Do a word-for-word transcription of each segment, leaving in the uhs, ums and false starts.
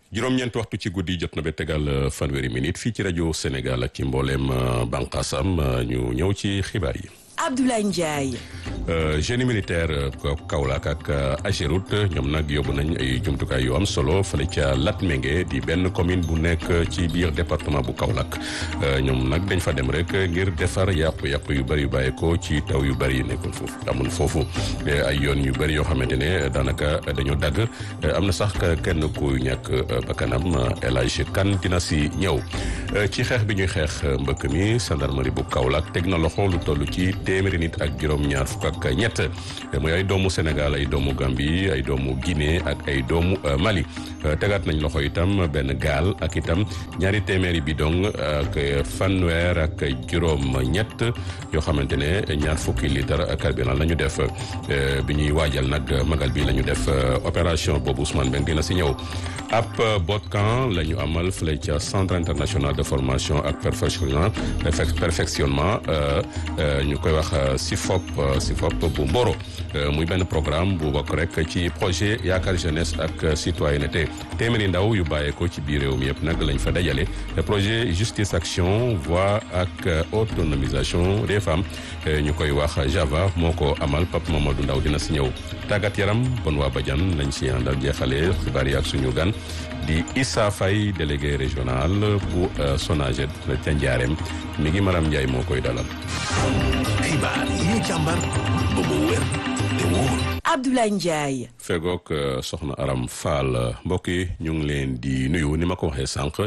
juróom-ñeent waxtu ci guddi jot na ba tegal fanweeri minute fii ci rajo Sénégal ak ci mbooleem bànqaasam ñu ñëw ci xibaar yi. Abdoulaye Ndiaye. génie militaire Kaolack ak Ageroute ñoom nag yóbbu nañ ay jumtukaay yu am solo fële ca Latmingué di benn commune bu nekk ci biir département bu Kaolack ñoom nag dañ fa dem rek ngir defar yàqu-yàqu yu bëri yu bàyyeekoo ci taw yu bëri yu nekkoon foofu amoon foofu ay yoon yu bëri yoo xamante ne daanaka dañoo dagg am na sax kenn ku ñàkk bakkanam El Hadj Kane dina si ñëw ci xeex bi ñuy xeex mbëkk mi gendarmerie bu Kaolack teg na loxo lu toll ci téeméeri nit ak juróom-ñaar fukk ak ñett muy ay doomu Sénégal ay doomu Gambie ay doomu Guinée ak ay doomu Mali tegaat nañ loxo itam benn gaal ak itam ñaari téeméeri bidon ak fanweer ak juróom-ñett yoo xamante ne ñaar fukki litre carburant la ñu def bi ñuy waajal nag magal bi la ñu def opération boobu Ousmane Beng dina si ñëw. ab bootcamp la ñu amal fële ca centre international de formation ak perfectionnement perfectionnement ñu koy wax SIFOP SIFOP bu Mboro muy benn programme bu bokk rek ci projet yaakaar jeunesse ak citoyenneté téeméeri ndaw yu bàyyeekoo ci biir réew mi yëpp nag lañ fa dajale projet justice action voix ak autonomisation des femmes ñu koy wax Java moo ko amal Pape Mamadou Ndaw dina si ñëw tàggat yaram bon waa Badiane lañ si àndal jeexale xibaar yi ak suñu gan di Issa Faye délégué régional bu SONAGED ca Njaareem mi ngi Maram Ndiaye moo koy dalal. xibaar yi ñu càmbar ba mu wér te wóor. Abdoulaye Ndiaye. fegook soxna Aram Fall mbokk yi ñu ngi leen di nuyu ni ma ko waxee sànq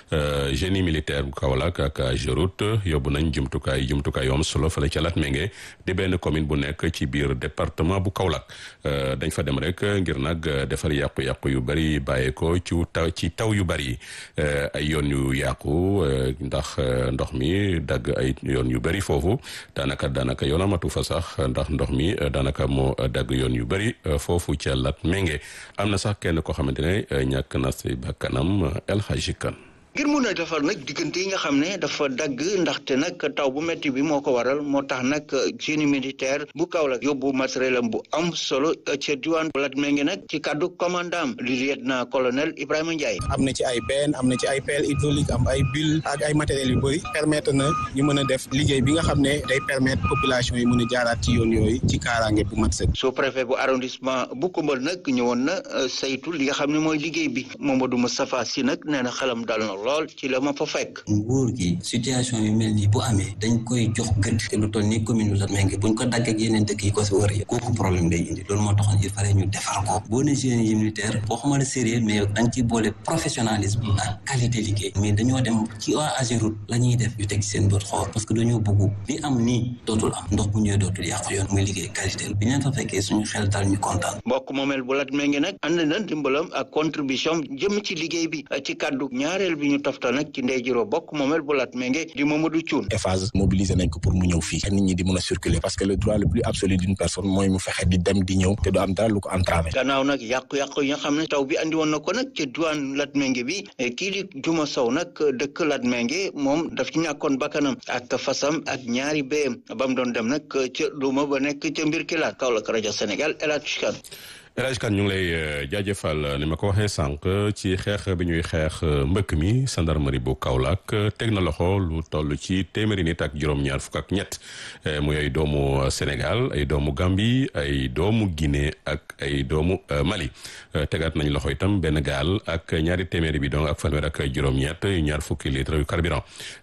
génie militaire bu Kaolack ak Ageroute yóbbu nañ jumtukaay jumtukaay yu am solo fële ca Latmingué di benn commune bu nekk ci biir département bu Kaolack dañ fa dem rek ngir nag defar yàqu-yàqu yu bëri bàyyeekoo ci taw ci taw yu bëri ay yoon yu yàqu ndax ndox mi dagg ay yoon yu bëri foofu daanaka daanaka yoon amatu fa sax ndax ndox mi daanaka moo dagg yoon yu bëri foofu ca Latmingué am na sax kenn koo xamante ne ñàkk na si bakkanam El Hadji Kane ngir mun a defar nag diggante yi nga xam ne dafa dagg ndaxte nag taw bu métti bi moo ko waral moo tax nag génie militaire bu Kaolack yóbbu matériel am bu am solo ca diwaan bu Latmingué nag ci kaddu commandant lieutenant colonel Ibrahima Ndiaye. am na ci ay benn am na ci ay pelle hydraulique am ay bulle ak ay matériels yu bëri permettre na ñu mën a def liggéey bi nga xam ne day permettre population yi mën a jaaraat ci yoon yooyu ci kaaraange bu mat sëkk. sous-préfet bu arrondissement bu Koumbeul nag ñëwoon na saytu li nga xam ne mooy liggéey bi Mamadou Moustapha Sy nag nee na xelam dal na lool ci la ma fa fekk. nguur gi situation yu mel nii bu amee dañ koy jox gëdd te lu toll nii commune Latmingué buñ ko dagg ak yeneen dëkk yi ko si wër yëpp kooku problème day indi loolu moo taxoon il fallait ñu defar ko boo ne génie militaire boo xamante sérieux mais da nga ciy boole professionnalisme ak qualité liggéey mais dañoo dem ci waa Ageroute la ñuy def ñu teg seen bët xool parce que dañoo bëgg li am nii dootul am ndox bu ñëwee dootul yàqu yoon muy liggéey qualité bi ñu leen fa fekkee suñu xel daal ñu kontaan. mbokk moomeel bu Latmingué nag ànd na dimbalam ak contribution jëm ci liggéey bi ci kaddu ñaareel bi ñu toftal nag ci ndey jiro bokk moomeel bu Latmingué di Mamadou Thioune. Eiffage mobilisé nañ ko pour mu ñëw fii nit ñi di mën a circuler parce que le droit le plus absolu d'une personne mooy mu fexe di dem di ñëw te du am dara lu ko entravé. gannaaw nag yàqu-yàqu yi nga xam ne taw bi andi woon na ko nag ci diwaan Latmingué bi kii di Juma Sow nag dëkk Latmingué moom daf ci ñàkkoon bakkanam ak fasam ak ñaari béyam ba mu doon dem nag ca Luuma ba nekk ca mbir kilaat Kaolack rajo Sénégal El Hadj Kane. El Hadj Kane ñu ngi lay jaajëfal ni ma ko waxee sànq ci xeex bi ñuy xeex mbëkk mi gendarmerie bu Kaolack teg na loxo lu toll ci téeméeri nit ak juróom-ñaar fukk ak ñett muy ay doomu Sénégal ay doomu Gambie ay doomu Guinée ak ay doomu Mali tegaat nañ loxo itam benn gaal ak ñaari téeméeri bidon ak fanweer ak juróom-ñett yu ñaar fukki litre yu carburant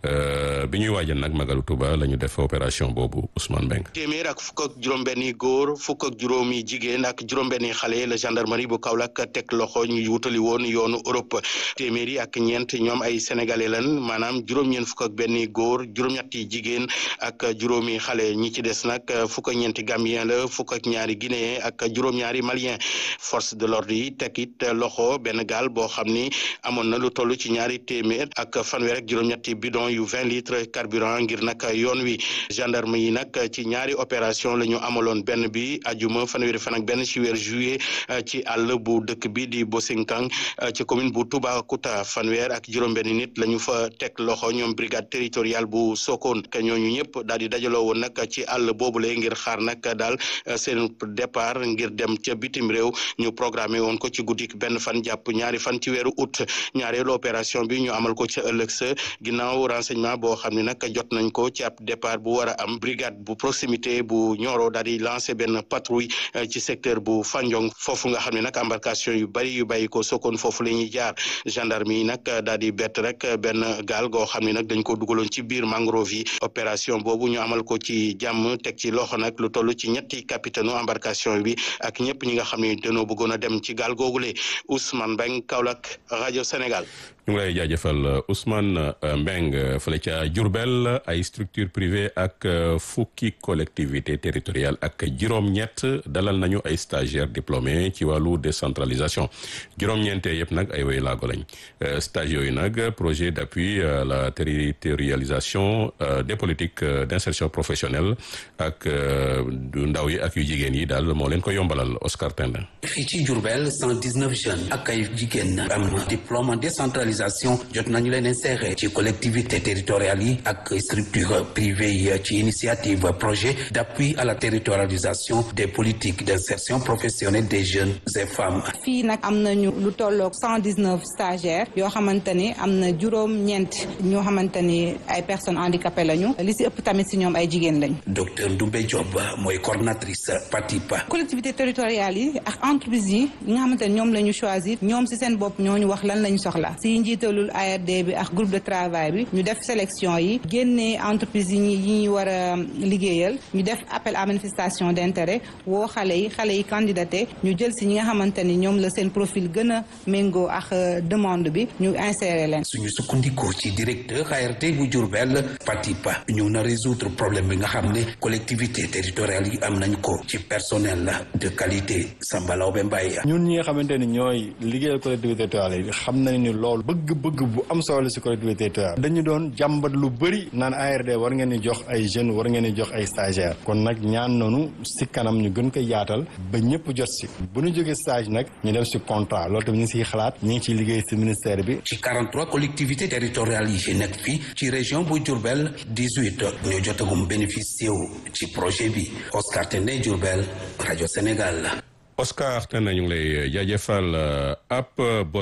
bi ñuy waajal nag Magalu Touba la ñu def opération boobu Ousmane Beng. téeméer ak fukk ak juróom-benni góor fukk ak juróomi jigéen ak juróom-benni xale la gendarmerie bu Kaolack teg loxo ñu wutali woon yoonu Europe téeméeri ak ñeent ñoom ay sénégalais lan maanaam juróom-ñeent fukk ak benn góor juróom-ñetti jigéen ak juróomi xale ñi ci des nag fukk ak ñeenti gambien la fukk ak ñaari guinéen ak juróom-ñaari malien force de l'ordre yi teg it loxo benn gaal boo xam ni amoon na lu toll ci ñaari téeméer ak fanweer ak juróom-ñetti bidon yu vingt litres carburant ngir nag yoon wi gendarme yi nag ci ñaari opération la ñu amaloon benn bi ajuma fanweeri fan ak benn ci weer juillet jóge ci àll bu dëkk bi di Bosinkang ci commune bu Toubacouta fanweer ak juróom-benn nit la ñu fa teg loxo ñoom brigade territoriale bu Sokone que ñooñu ñëpp daal di dajaloo woon nag ci àll boobule ngir xaar nag daal seen départ ngir dem ca bitim réew ñu programmé woon ko ci guddik benn fan jàpp ñaari fan ci weeru août ñaareelu opération bi ñu amal ko ca ëllëg sa ginnaaw renseignement boo xam ne nag jot nañ ko ci ab départ bu war a am brigade bu proximité bu Nioro daal di lancé benn patrouille ci secteur bu Fandiong foofu nga xam ne nag embarcation yu bari yu bàyyi ko Sokone foofu la ñuy jaar gendarme yi nag daal di bett rek benn gaal goo xam ne nag dañ ko dugaloon ci biir mangrove yi opération boobu ñu amal ko ci jàmm teg ci loxo nag lu toll ci ñetti capitaine embarcation bi ak ñëpp ñi nga xam ne dañoo bëggoon a dem ci gaal googule Ousmane Mbeng Kaolack rajo Sénégal. ñu ngi lay jaajëfal Ousmane Mbeng fële ca Diourbel ay structure privée ak fukki collectivité territoriale ak juróom-ñett dalal nañu ay stagiaires diplômés ci wàllu décentralisation juróom-ñeente yëpp nag ay way laago lañ stage yooyu nag projet d'appui à la territorialisation des politiques d'insertion professionnelle ak du ndaw yi ak yu jigéen yi daal moo leen ko yombalal Oscar Tendin. fii ci Diourbel cent dix-neuf jeunes ak ay jigéen am diplôme décentralisation jot nañu leen insérer ci collectivité territoriale yi ak structure privée yi ci initiative projet d'appui à la territorialisation des politiques d'insertion professionnelle des jeunes et femmes. fii nag am nañu lu tolloog cent dix-neuf stagiaires yoo xamante ni am na juróom-ñeent ñoo xamante ni ay personnes handicapées lañu li si ëpp tamit si ñoom ay jigéen lañu. docteur Ndoumbe Diop mooy coordinatrice Patipa. collectivité territoriale yi ak entreprise yi yi nga xamante ni ñoom la ñu choisir ñoom si seen bopp ñoo ñu wax lan lañu soxla si njiitalul A R D bi ak groupe de travail bi ñu def sélection yi génnee entreprise yi ñi yi ñu war a liggéeyal ñu def appel à manifestation d'intérêt woo xale yi xale yi candidaté ñu jël si ñi nga xamante ni ñoom la seen profil gën a méngoo ak demande bi ñu insérer leen. suñu sukkandiku ci directeur A R D bu Diourbel Patipa ñu na résoudre problème bi nga xam ne collectivité territoriale yi am nañ ko ci personnel de qualité Samba Laobé Mbaye. ñun ñi nga xamante ni ñooy liggéeyal collectivité territoriale yi xam nañ ni loolu bëgg-bëgg bu am solo si collectivité territoriale dañu doon jàmbat lu bëri naan A R D war ngeen di jox ay jeunes war ngeen di jox ay stagiaires kon nag ñaan noonu si kanam ñu gën ko yaatal ba ñëpp jot si bu ñu jógee stage nag ñu dem si contrat loolu tamit ñu ngi siy xalaat ñu ngi ciy liggéey si ministère bi. ci quarante-trois collectivités territoriales yi nekk fii ci région bu Diourbel dix-huit ñoo jotagum bénéficié wu ci projet bi Oscar Tendé Diourbel rajo Sénégal. Oscar te nañu ngi lay jaajëfal ab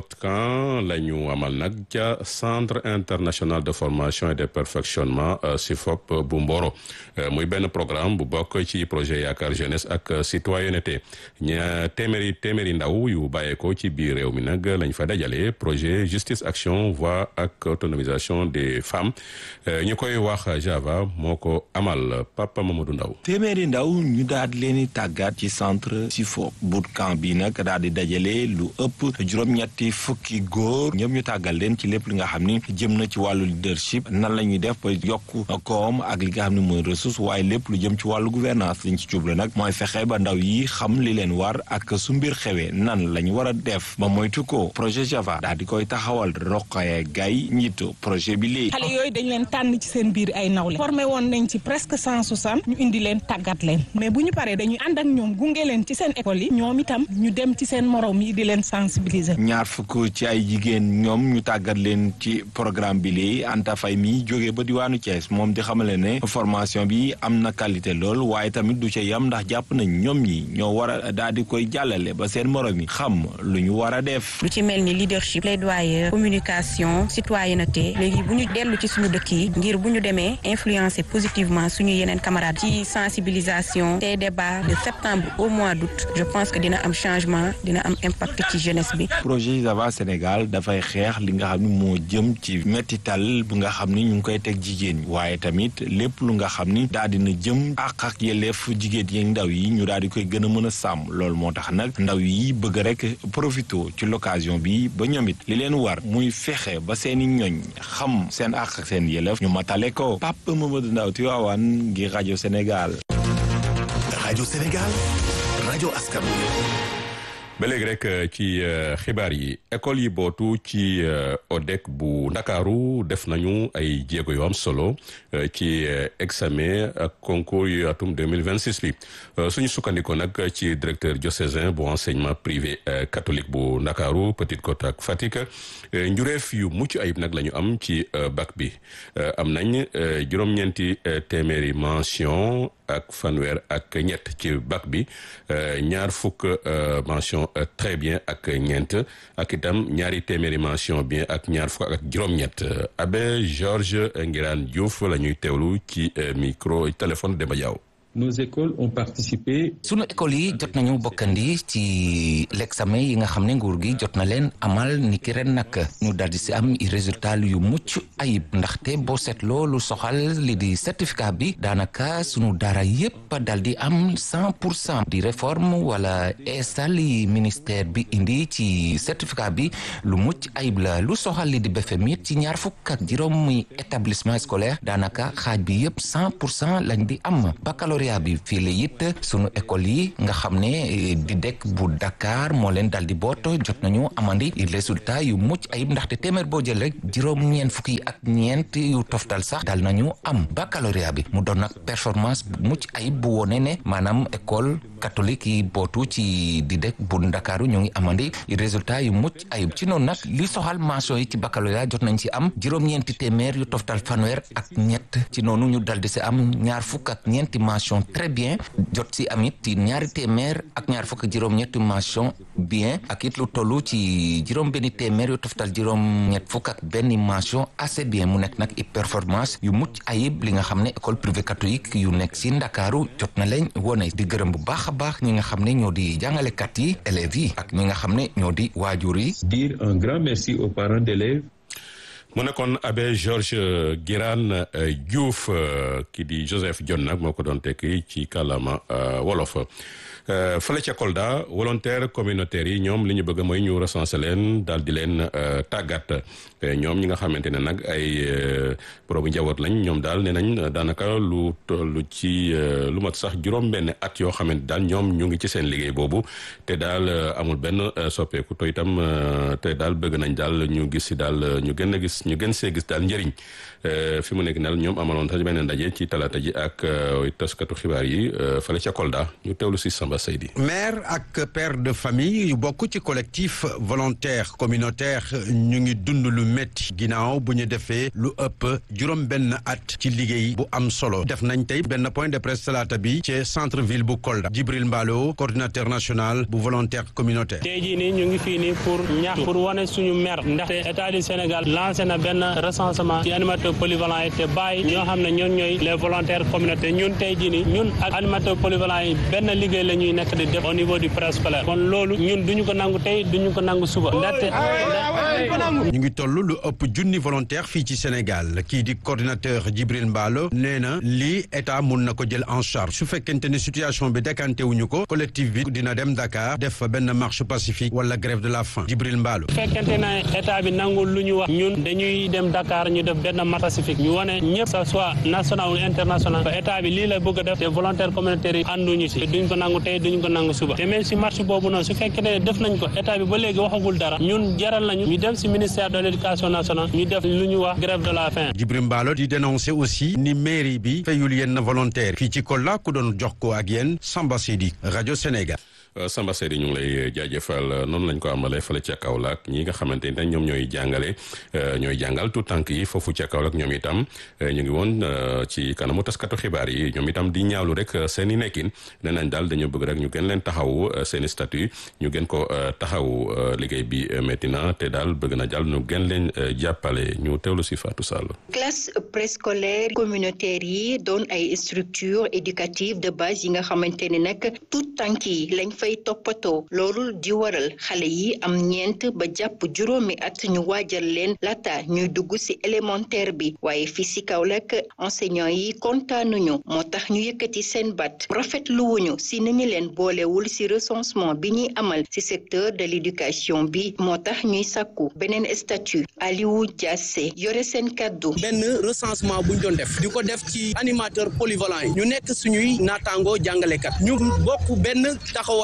botcan la ñu amal nag ca centre international de formation et de perfectionnement C I F O P bu Mboro muy benn programme bu bokk ci projet yaakaar jeunesse ak citoyenneté ña téeméeri téeméeri ndaw yu bàyyeekoo ci biir réew mi nag lañ fa dajale projet justice action voix ak autonomisation des femmes ñu koy wax Java moo ko amal Papa Mamadou Ndaw. téeméeri ndaw ñu daal di leen di tàggat ci centre C I F O P bootcamp bi nag daal di dajale lu ëpp juróom-ñetti fukki góor ñëpp ñu tàggal leen ci lépp li nga xam ni jëm na ci wàllu leadership nan la ñuy def ba yokk koom ak li nga xam ne mooy ressource waaye lépp lu jëm ci wàllu gouvernance liñ ci jublu nag mooy fexe ba ndaw yi xam li leen war ak su mbir xewee nan la ñu war a def ba moytu ko projet Java daal di koy taxawal Roqaye Gaye njiitu projet bi léegi. xale yooyu dañ leen tànn ci seen biir ay nawle formé woon nañ ci presque cent soixante ñu indi leen tàggat leen mais bu ñu paree dañuy ànd ak ñoom gunge leen ci seen école yi ñoom itam ñu dem ci seen morom yi di leen sensibiliser. ñaar fukk ci ay jigéen ñoom ñu tàggat leen ci programme bi léegi Anta Faye mi jógee ba diwaanu Thiès moom di xamale ne formation bi am na qualité lool waaye tamit du ca yam ndax jàpp nañ ñoom ñi ñoo war a daal di koy jàllale ba seen morom yi xam lu ñu war a def. lu ci mel ni leadership plaidoyer communication citoyenneté léegi bu ñu dellu ci suñu dëkk yi ngir bu ñu demee influencer positivement suñu yeneen camarades ci sensibilisation des débats de septembre au mois d'août je pense que dina am changement dina am impact ci jeunesse bi. projet Java Sénégal dafay xeex li nga xam ni moo jëm ci mettital bu nga xam ni ñu ngi koy teg jigéen ñi waaye tamit lépp lu nga xam ni daal dina jëm àq ak yelleef jigéen yi ndaw yi ñu daal di koy gën a mën a sàmm loolu moo tax nag ndaw yi bëgg rek profito ci l'occasion bi ba ñoom it li leen war muy fexe ba seeni ñoñ xam seen àq ak seen yelleef ñu matale ko. Papa Mamadou Ndaw Tivaouane ngir rajo Sénégal. rajo Sénégal rajo askan wi. ba léegi rek ci xibaar yi école yi bootu ci O D E C bu Ndakaaru def nañu ay jéego yu am solo ci examen ak concours yu atum deux mille vingt six bi suñu sukkandikoo nag ci directeur diocésain bu enseignement privé catholique bu Ndakaaru Petite Côte ak Fatick njureef yu mucc ayib nag la ñu am ci bac bi am nañ juróom-ñeenti téeméeri mention ak fanweer ak ñett ci bac bi ñaar fukk mention très bien ak ñeent ak itam ñaari téeméeri mention bien ak ñaar fukk ak juróom-ñett Abbé Georges Ngirane Diouf la ñuy teewlu ci micro téléphone Demba Diaw. Nos écoles ont participé. sunu école yi jot nañu bokkandi ci l'examen yi nga xam ne nguur gi jot na leen amal ni ki ren nag ñu daal di si am résultat yu mucc ayib ndaxte boo seetloo lu soxal li di certificat bi daanaka sunu dara yépp daal di am cent pour cent di réforme wala estal yi ministère bi indi ci certificat bi lu mucc ayib la lu soxal li di B F M it ci ñaar fukk ak juróom muy établissement scolaire daanaka xaaj bi yépp cent pour cent lañ di am baccalauréat bi fii la it sunu école yi nga xam ne di dekk bu Dakar moo leen dal di boot jot nañu amandi résultat yu mucc ayib ndaxte téeméer boo jël rek juróom-ñeent fukki ak ñeent yu toftal sax dal nañu am baccalauréat bi mu doon nag performance bu mucc ayib bu wone ne maanaam école catholique yi bootu ci di dekk bu Ndakaaru ñu ngi amandi résultat yu mucc ayib ci noonu nag li soxal mention yi ci baccalauréat jot nañ ci am juróom-ñeenti téeméer yu toftal fanweer ak ñett ci noonu ñu dal di si am ñaar fukk ak ñeenti mention très bien jot si amit ci ñaari téeméer ak ñaar fukk ak juróom-ñetti mention bien ak it lu tollu ci juróom benni téeméer yu toftal juróom-ñett fukk ak benn mention assez bien mu nekk nag i performance yu mucc ayib li nga xam ne école privée catholique yu nekk si Ndakaaru jot na leen wone di gërëm bu baax a baax ñi nga xam ne ñoo di jàngalekat yi élèves yi ak ñi nga xam ne ñoo di waajur yi. Dire un grand merci aux parents d'élèves. mu nekkoon Abbé Georges Ngirane Diouf ki di Joseph Dione nag moo ko doon tekki ci kàllaama wolof fële ca Kolda volontaire communautaire yi ñoom li ñu bëgg mooy ñu recenser leen daal di leen tàggat ñoom ñi nga xamante ne nag ay borobu njaboot lañ ñoom daal nee nañ daanaka lu lu ci lu mat sax juróom-benn at yoo xamante daal ñoom ñu ngi ci seen liggéey boobu te daal amul benn soppeeku to itam te daal bëgg nañ daal ñu gis si daal ñu gën a gis ñu gën see gis daal njëriñ fi mu nekk nag ñoom amaloon sax benn ndaje ci talaata ji ak taskatu xibaar yi fële ca Kolda ñu teewlu si Samba Seydi. mère ak père de famille yu bokk ci collectif volontaire communautaire ñu ngi dund lu métti ginnaaw bu ñu defee lu ëpp juróom benn at ci liggéey bu am solo def nañ tey benn point de presse talaata bi ci centre ville bu Kolda Djibril Mballo coordinateur national bu volontaire communautaire. tey jii nii ñu ngi fii nii pour ñaax pour wane suñu mer ndaxte état du Sénégal lancé na benn recensement ci animateur polyvalent yi te bàyyi ñoo xam ne ñoom ñooy les volontaires communautaires ñun tey jii nii ñun ak animateur polyvalent yi benn liggéey la ñuy nekk di def au niveau du préscolaire kon loolu ñun duñu ko nangu tey duñu ko nangu suba ndaxte ñu ngi toll lu ëpp junni volontaire fii ci Sénégal kii di coordinateur Djibril Mballo nee na lii état mun na ko jël en charge su fekkente ne situation bi décanté wuñu ko collectif bi dina dem Dakar def benn marche pacifique wala grève de la faim Djibril Mballo. su fekkente ne état bi nangul lu ñu wax ñun dañuy dem Dakar ñu def benn marche pacifique ñu wane ñëpp ça soit national ou international état bi lii la bëgg a def te volontaire communautaire yi ànduñu si duñ ko nangu tey duñ ko nangu suba te même si marche boobu noonu su fekkente ne def nañ ko état bi ba léegi waxagul dara ñun jaral nañu ñu dem si ministère de l'éducation nationale ñu def lu ñu wax grève de la faim. Djibril Mballo di dénoncer aussi ni mairie bi fayul yenn volontaire fii ci Kolda ku doon jox ko ak yéen Samba Seydi rajo Sénégal. Samba Seydi ñu ngi lay jaajëfal noonu lañ ko amalee fële ca Kaolack ñi nga xamante ni ñoom ñooy jàngale ñooy jàngal tout tànk yi foofu ca Kaolack ñoom itam ñu ngi woon ci kanamu taskatu xibaar yi ñoom itam di ñaawlu rek seen i nekkin nee nañ daal dañoo bëgg rek ñu gën leen taxawu seen i statut ñu gën ko taxawu liggéey bi métti na te daal bëgg na daal ñu gën leen jàppale ñu teewlu si Fatou Sall. classe préscolaire communautaire yi doon ay structure éducative de base yi nga xamante ne nag tout tànk yi lañ fay toppatoo loolu di waral xale yi am ñeent ba jàpp juróomi at ñu waajal leen laata ñuy dugg ci élémentaire bi waaye fii ci Kaolack enseignants yi kontaanuñu moo tax ñu yëkkati seen bat rafetlu wuñu ci ni ñu leen boolewul ci recensement bi ñuy amal ci secteur de l'éducation bi moo tax ñuy sàkku beneen statut Aliou Diassé yore seen kaddu. benn recensement buñ doon def di ko def ci animateur polyvalent yi ñu nekk suñuy naataangoo jàngalekat ñu bokk benn taxawaay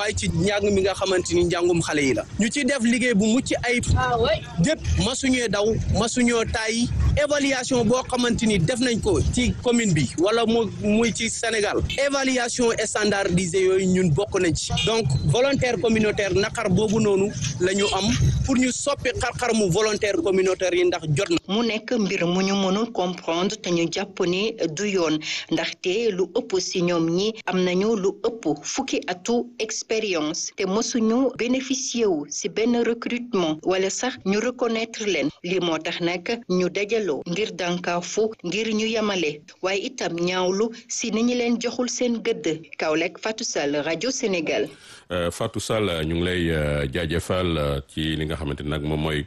taxawaay ci njàng mi nga xamante ni njàngum xale yi la ñu ci def liggéey bu mucc ay dépp masuñee daw masuñoo tàyyi évaluation boo xamante ni def nañ ko ci commune bi wala mu muy ci Sénégal évaluation standardisée yooyu ñun bokk nañ ci donc volontaire communautaire naqar boobu noonu la ñu am pour ñu soppi xar-xar mu volontaire communautaire yi ndax jot na. mu nekk mbir mu ñu mënul comprendre te ñu jàpp ni du yoon ndaxte lu ëpp si ñoom ñi am nañu lu ëpp fukki atu expérience te mësuñu bénéficier wu si benn recrutement wala sax ñu reconnaître leen lii moo tax nag ñu dajaloo ngir dànkaafu ngir ñu yemale waaye itam ñaawlu si ni ñu leen joxul seen gëdd Kaolack Fatou Sall rajo Sénégal. Uh, Fatou Sall ñu ngi lay uh, jaajëfal uh, ci li nga xamante ne nag moom mooy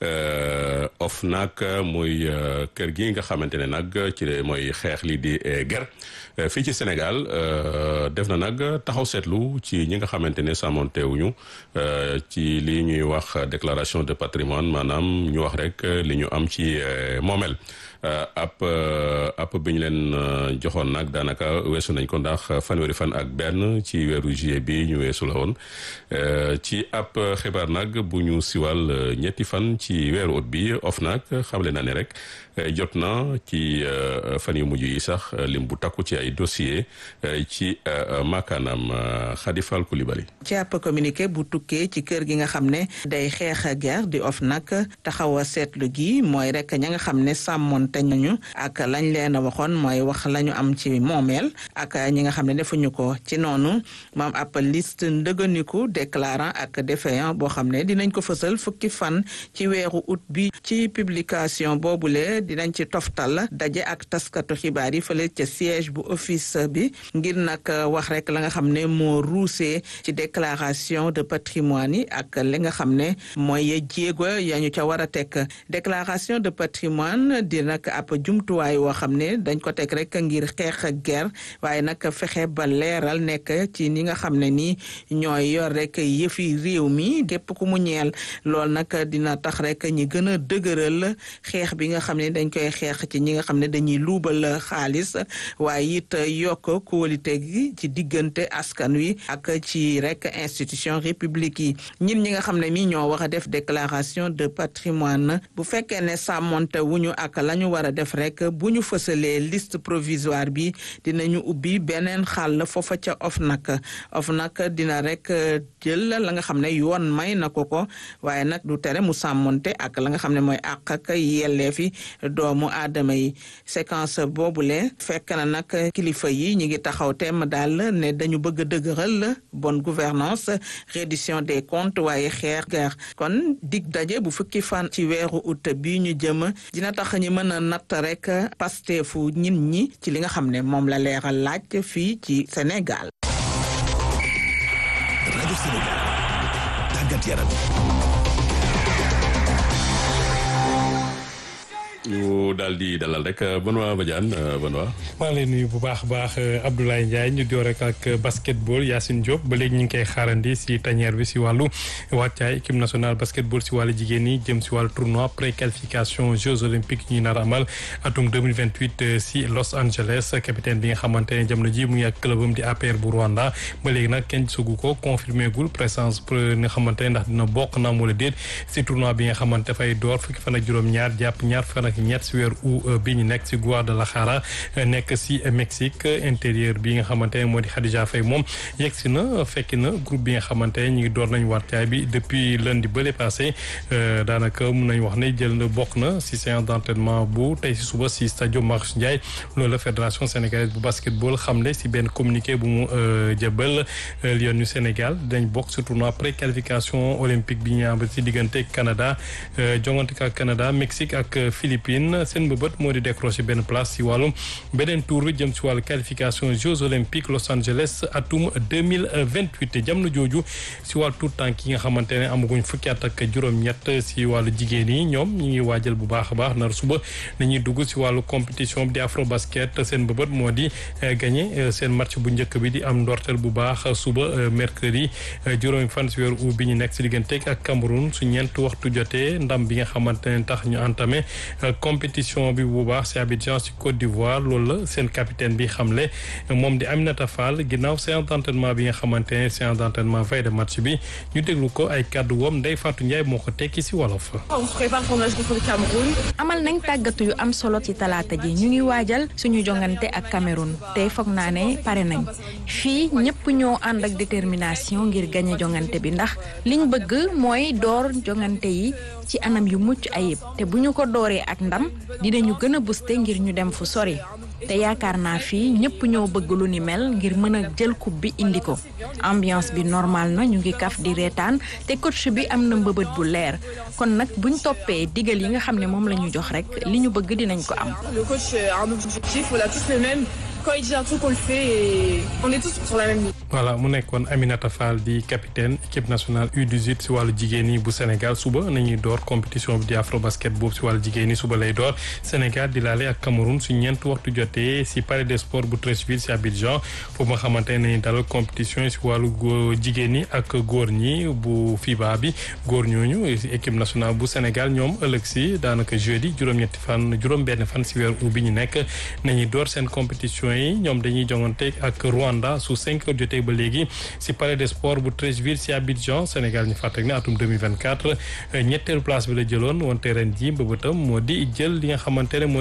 uh, OFNAC muy uh, kër gi nga xamante ne nag ci mooy xeex li di uh, ger uh, fii ci Sénégal uh, def na nag taxaw seetlu ci ñi nga xamante ne sàmmontewuñu uh, ci li ñuy wax déclaration de patrimoine maanaam ñu wax rek li ñu am ci uh, moomeel. Uh, ab uh, ab bi ñu leen uh, joxoon nag daanaka weesu nañ ko ndax fanweeri fan ak benn ci weeru juillet bi ñu weesu la woon uh, ci ab xibaar nag bu ñu siwal uh, ñetti fan ci weeru ut bi OFNAC xamle na ne rek uh, jot na ci uh, fan yu mujj yi sax uh, lim bu takku ci ay dossier uh, ci uh, maakaanam uh, Khadifal Koulibaly. ci ab communiqué bu tukkee ci kër gi nga xam ne day xeex guerre di OFNAC taxaw a seetlu gi mooy rek ña nga xam ne sàmmoon te nañu ak lañ leen a waxoon mooy wax lañu am ci moomeel ak ñi nga xam ne defuñu ko ci noonu moom ab liste ndëganiku déclarant ak défaillant boo xam ne dinañ ko fësal fukki fan ci weeru août bi ci publication boobule dinañ ci toftal daje ak taskatu xibaar yi fële ca siège bu office bi ngir nag wax rek la nga xam ne moo ruusee ci déclaration de patrimoine yi ak li nga xam ne mooy jéego ya ñu ca war a teg déclaration de patrimoine dina ab jumtuwaay woo xam ne dañ ko teg rek ngir xeex ak guerre waaye nag fexe ba leeral nekk ci ñi nga xam ne nii ñooy yor rek yëfi réew mi képp ku mu ñeel lool nag dina tax rek ñi gën a dëgëral xeex bi nga xam ne dañ koy xeex ci ñi nga xam ne dañuy luubal xaalis waaye it yokk kóolite gi ci diggante askan wi ak ci rek institution république yi ñin ñi nga xam ne mi ñoo war a def déclaration de patrimoine bu fekkee ne sàmmonte wuñu ak lañu war a def rek bu ñu fësalee liste provisoire bi dinañu ubbi beneen xàll foofa ca OFNAC OFNAC dina rek jël la nga xam ne yoon may na ko ko waaye nag du tere mu sàmmonte ak la nga xam ne mooy àq ak yelleefi doomu aadama yi séquence boobule fekk na nag kilifa yi ñi ngi taxaw teem daal ne dañu bëgg a dëgëral bonne gouvernance reddition des comptes waaye xeex guerre kon dig daje bu fukki fan ci weeru août bi ñu jëm dina tax ñi mën a natt rek pasteefu ñin ñi ci li nga xam ne moom la leeral laaj fii ci Sénégal. rajo Sénégal tàggat yaram. ñu daal di dalal rek Benoît Badiane Benoît. maa ngi lay nuyu bu baax a baax Abdoulaye Ndiaye ñu door rek ak basketball Yacine Diop ba léegi ñu ngi koy xaarandi si tanière bi si wàllu wàccaay équipe nationale basketball si wàllu jigéen ñi jëm si wàllu tournoi pré qualification Jeux olympiques ñi nar a amal atum deux mille vingt huit si Los Angeles capitaine bi nga xamante ne jamono ji mu ngi ak clubam di A P R bu Rwanda ba léegi nag kenn gisagu ko confirmé gul présence pour nga xamante ne ndax dina bokk naam wala déet si tournoi bi nga xamante dafay door fukki fan ak juróom-ñaar jàpp ñaar fan ak ñett si weer u bi ñu nekk si Guadalajara nekk si Mexique intérieur bi nga xamante ne moo di Khadija Faye moom yegg si na fekki na groupe bi nga xamante ne ñu ngi door nañ wàccaay bi depuis lundi bële passé daanaka mun nañ wax ne jël na bokk na si séance d'entraînement bu tey si suba si stade Marius Ndiaye loolu la fédération sénégalaise bu basketball xamle si benn communiqué bu mu jëbal Lions yu Sénégal dañ bokk si tournoi pré-qualification olympique bi ñu am si diggante Canada jongante ak Canada Mexique ak Philippines seen bëbët moo di décroché benn place si wàllum beneen tour bi jëm si wàllu qualification Jeux olympiques Los Angeles atum deux mille vingt huit jamono jooju si wàllu tout temps ki nga xamante ne amaguñ fukki at ak juróom-ñett si wàllu jigéen yi ñoom ñi ngi waajal bu baax a baax nar suba dañuy dugg si wàllu compétition di afro basket seen bëbët moo di gagné seen match bu njëkk bi di am ndorteel bu baax suba mercredi juróomi fan si weeru août bi ñu nekk si diggante ak Cameroun su ñeent waxtu jotee ndam bi nga xamante ne tax ñu entamé compétition compétition bi bu baax si Abidjan si Côte d'Ivoire loolu la seen capitaine bi xamle moom di Aminata Fall ginnaaw séance d'entraînement bi nga xamante ne séance d'entraînement veille de match bi ñu déglu ko ay kàddu woom Ndeye Fatou Ndiaye moo ko tekki si wolof. On se prépare pour le match contre le Cameroun. amal nañ tàggatu yu am solo ci talaata ji ñu ngi waajal suñu jongante ak Cameroun te foog naa ne pare nañ fii ñëpp ñoo ànd ak détermination ngir gagné jongante bi ndax liñ bëgg mooy door jongante yi ci anam yu mucc ayib te bu ñu ko dooree ak ndam dinañu gën a booster ngir ñu dem fu sori te yaakaar naa fii ñëpp ñoo bëgg lu ni mel ngir mën a jël coupe bi indi ko ambiance bi normal na ñu ngi kaf di reetaan te coach bi am na mbëbët bu leer kon nag buñ toppee digal yi nga xam ne moom la ñu jox rek li ñu bëgg dinañ ko am. Le coach a un objectif, on a tous le même. Quand il dit un truc, on le fait et on est tous sur la même ligne. voilà mu nekkoon Aminata Fall di capitaine équipe nationale U dix-huit si wàllu jigéen ñi bu Sénégal suba nañuy door compétition bi di afro basket boobu si wàllu jigéen ñi suba lay door Sénégal di laale ak Cameroun su ñeent waxtu jotee si palais des sports bu Treichville si Abidjan foofu nga xamante ne nañu dalal compétition yi si wàllu jigéen ñi ak góor ñi bu FIBA bi góor ñooñu équipe nationale bu Sénégal ñoom ëllëg si daanaka jeudi juróom-ñetti fan juróom-benn fan si weeru bi ñu nekk nañuy door seen compétition yi ñoom dañuy jongante ak Rwanda su cinq heures jotee ba léegi si palais des sports bu Treichville si Abidjan Sénégal ñu fàttali ne atum deux mille vingt-quatre ñetteelu place bi la jëloon wante ren ji mbëbëtam moo di jël li nga xamante ne mooy